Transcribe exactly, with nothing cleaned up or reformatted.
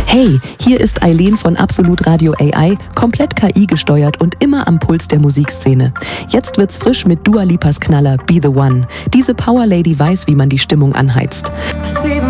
Hey, hier ist Eileen von Absolut Radio A I, komplett K I gesteuert und immer am Puls der Musikszene. Jetzt wird's frisch mit Dua Lipas Knaller Be The One. Diese Power Lady weiß, wie man die Stimmung anheizt.